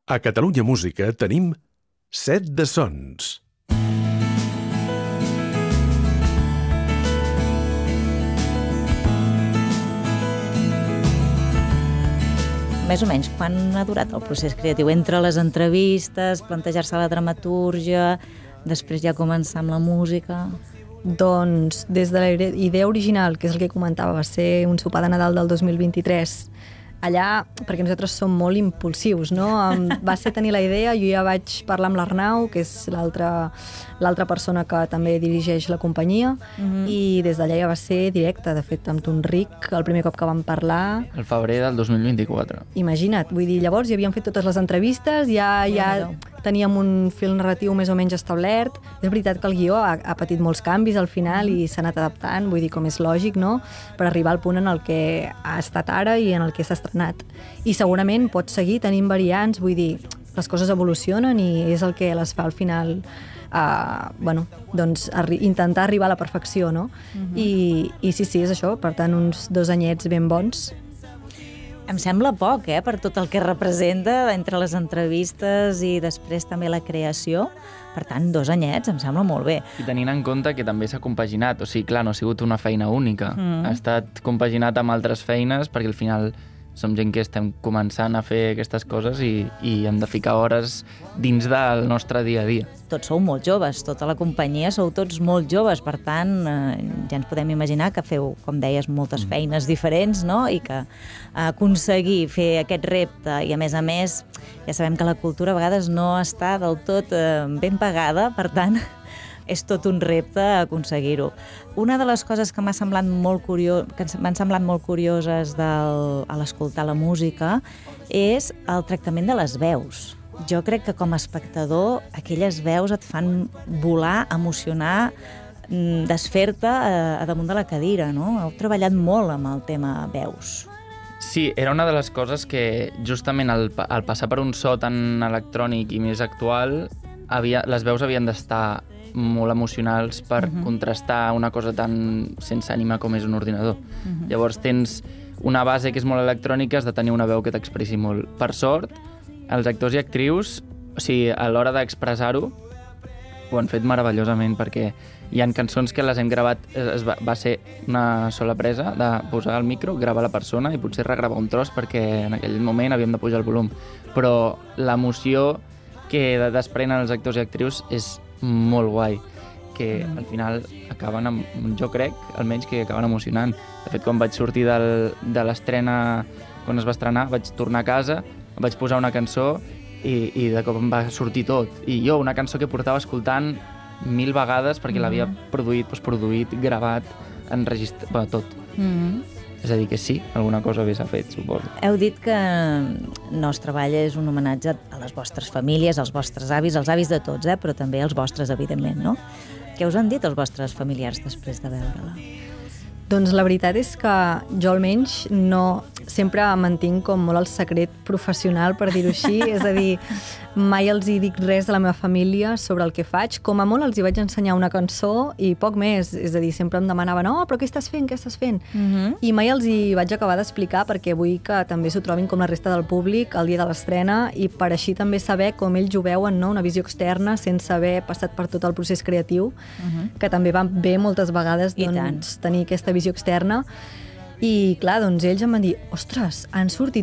A Catalunya Música tenim Set de Sons. Més o menys, quan ha durat el procés creatiu? Entre les entrevistes, plantejar-se la dramatúrgia, després ja començar amb la música? Doncs des de la idea original, que és el que comentava, va ser un sopar de Nadal del 2023, allà, perquè nosaltres som molt impulsius, no? Va ser tenir la idea, jo ja vaig parlar amb l'Arnau, que és l'altra persona que també dirigeix la companyia, i des d'allà ja va ser directe. De fet, amb Tonric, el primer cop que vam parlar... El febrer del 2024. Imagina't, vull dir, llavors ja havíem fet totes les entrevistes, ja teníem un fil narratiu més o menys establert. És veritat que el guió ha patit molts canvis al final i s'ha anat adaptant, vull dir, com és lògic, no?, per arribar al punt en el que ha estat ara i en el que s'ha estrenat. I segurament pot seguir tenint variants, vull dir, les coses evolucionen i és el que les fa al final, doncs intentar arribar a la perfecció, no? I sí, és això, per tant, uns 2 anyets ben bons. Em sembla poc, per tot el que representa entre les entrevistes i després també la creació. Per tant, 2 anyets em sembla molt bé. I tenint en compte que també s'ha compaginat, o sigui, clar, no ha sigut una feina única. Ha estat compaginat amb altres feines perquè al final som gent que estem començant a fer aquestes coses i hem de ficar hores dins del nostre dia a dia. Tots sou molt joves, tota la companyia sou tots molt joves, per tant, ja ens podem imaginar que feu, com deies, moltes feines diferents, no?, i que aconseguir fer aquest repte i, a més, ja sabem que la cultura a vegades no està del tot ben pagada, per tant, és tot un repte aconseguir-ho. Una de les coses que m'han semblat molt curioses a l'escoltar la música és el tractament de les veus. Jo crec que com a espectador aquelles veus et fan volar, emocionar, desfer-te a damunt de la cadira, no? Heu treballat molt amb el tema veus. Sí, era una de les coses que justament al passar per un so tan electrònic i més actual, les veus havien d'estar molt emocionals per contrastar una cosa tan sense ànima com és un ordinador. Llavors tens una base que és molt electrònica, has de tenir una veu que t'expressi molt. Per sort, els actors i actrius, o sigui, a l'hora d'expressar-ho, ho han fet meravellosament, perquè hi ha cançons que les hem gravat, va ser una sola presa de posar el micro, gravar la persona i potser regravar un tros perquè en aquell moment havíem de pujar el volum. Però l'emoció que desprenen els actors i actrius és molt guai, que al final acaben amb, jo crec, almenys que acaben emocionant. De fet, quan vaig sortir de l'estrena, quan es va estrenar, vaig tornar a casa, vaig posar una cançó i de cop em va sortir tot. I jo, una cançó que portava escoltant 1000 vegades perquè l'havia produït, postproduït, gravat, enregistrat, tot. És a dir, que sí, alguna cosa bé s'ha fet, suposo. Heu dit que el nostre treball és un homenatge a les vostres famílies, als vostres avis, als avis de tots, però també als vostres, evidentment, no? Què us han dit els vostres familiars després de veure-la? Doncs la veritat és que jo almenys sempre mantinc com molt el secret professional, per dir-ho així, és a dir, mai els hi dic res de la meva família sobre el que faig, com a molt els hi vaig ensenyar una cançó i poc més, és a dir, sempre em demanaven però què estàs fent? I mai els hi vaig acabar d'explicar perquè vull que també s'ho trobin com la resta del públic el dia de l'estrena i per així també saber com ells ho veuen, no? Una visió externa sense haver passat per tot el procés creatiu, que també va bé moltes vegades tenir aquesta visió externa. I clar, doncs ells em van dir, ostres, han sortit